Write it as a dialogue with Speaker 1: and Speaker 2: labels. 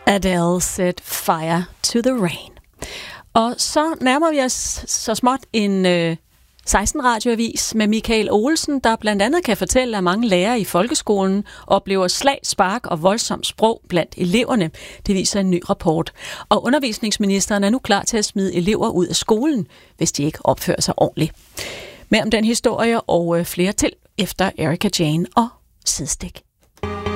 Speaker 1: Adele set fire to the rain. Og så nærmer vi os så småt en 16-radioavis med Michael Olsen, der blandt andet kan fortælle, at mange lærere i folkeskolen oplever slag, spark og voldsomt sprog blandt eleverne. Det viser en ny rapport. Og undervisningsministeren er nu klar til at smide elever ud af skolen, hvis de ikke opfører sig ordentligt. Mere om den historie og flere til efter Erika Jane og Sidestik.